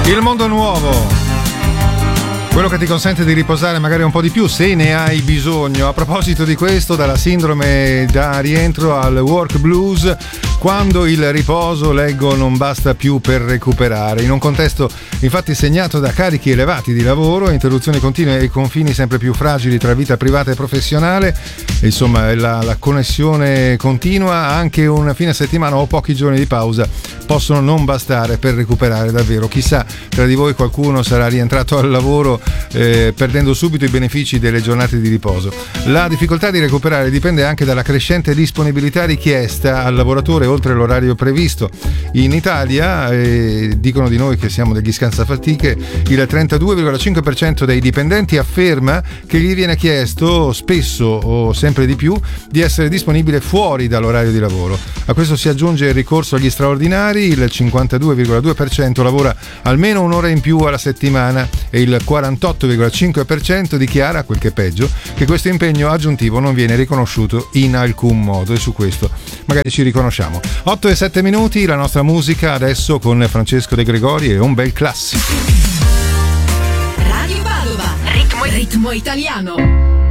Il mondo nuovo, quello che ti consente di riposare magari un po' di più se ne hai bisogno. A proposito di questo, dalla sindrome da rientro al work blues, quando il riposo, leggo, non basta più per recuperare. In un contesto infatti segnato da carichi elevati di lavoro, interruzioni continue e confini sempre più fragili tra vita privata e professionale, insomma la connessione continua, anche un fine settimana o pochi giorni di pausa possono non bastare per recuperare davvero. Chissà, tra di voi qualcuno sarà rientrato al lavoro perdendo subito i benefici delle giornate di riposo. La difficoltà di recuperare dipende anche dalla crescente disponibilità richiesta al lavoratore oltre l'orario previsto. In Italia, dicono di noi che siamo degli scansafatiche, il 32,5% dei dipendenti afferma che gli viene chiesto spesso o sempre di più di essere disponibile fuori dall'orario di lavoro. A questo si aggiunge il ricorso agli straordinari, il 52,2% lavora almeno un'ora in più alla settimana e il 48,5% dichiara, quel che è peggio, che questo impegno aggiuntivo non viene riconosciuto in alcun modo, e su questo magari ci riconosciamo. 8:07, la nostra musica adesso con Francesco De Gregori e un bel classico. Radio Padova, ritmo italiano.